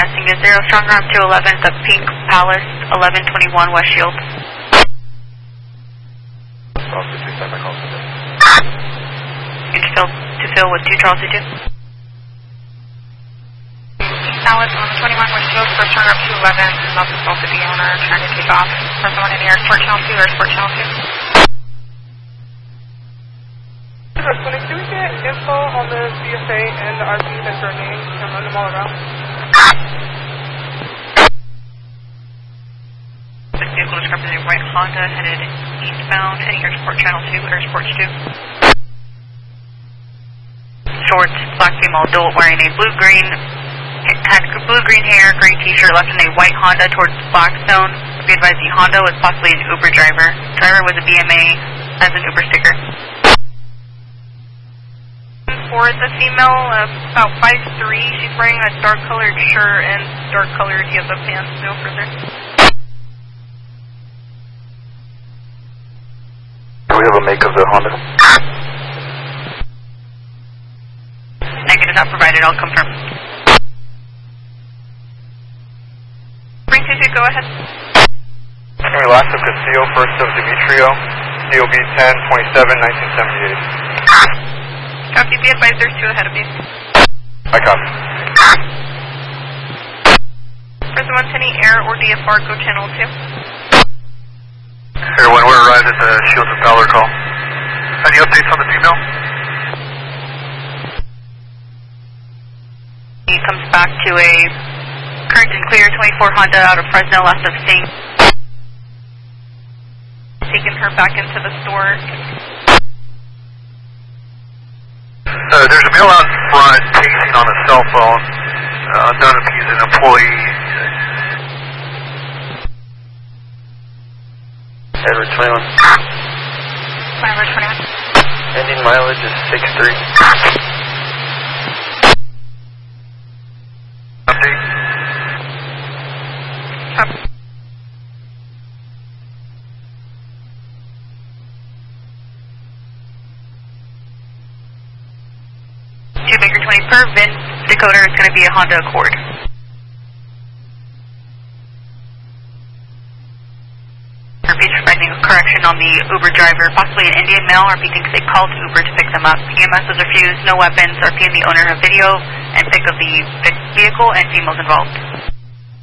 Nesting to 0, strong arm 211, the Pink Palace, 1121 West Shield. To fill with 2 Charles 2. Palace on 21 West Shield for strong arm 211, not the fault of the owner, trying to take off. Press 1 in the air, Sport Channel 2 or Sport Channel 2. Can we get info on the CSA and the RP that's our name and run them all around? This vehicle is representing white Honda headed eastbound, heading here Sport Channel 2 or Sports 2. Shorts, black female adult wearing a blue-green, had blue-green hair, green t-shirt, left in a white Honda towards Blackstone. Be advised the Honda was possibly an Uber driver. Driver was a BMA as an Uber sticker. For the female, about 5'3", she's wearing a dark colored shirt and dark colored yoga pants, no further. Do we have a make of the Honda? Negative, not provided, I'll confirm. Bring 22, go ahead. Henry last of Castillo, first of Demetrio, DOB 10/27/1978. Copy, be advised there's 2 ahead of you. I copy. Press 1 to any air or DFR, go channel 2. Air 1, we're arrived at the Shields and Fowler call. Any updates on the female? He comes back to a current and clear 24 Honda out of Fresno, last of seeing. Taking her back into the store. There's a male out front pacing on a cell phone. Unknown if he's an employee. Edward 21. Edward 21. Ending mileage is 63. Update. Copy. Baker 20 per VIN decoder is going to be a Honda Accord. Repeat, expecting a correction on the Uber driver, possibly an Indian male. RP thinks they called Uber to pick them up. PMS was refused, no weapons. RP and the owner have video and pic of the vehicle and females involved.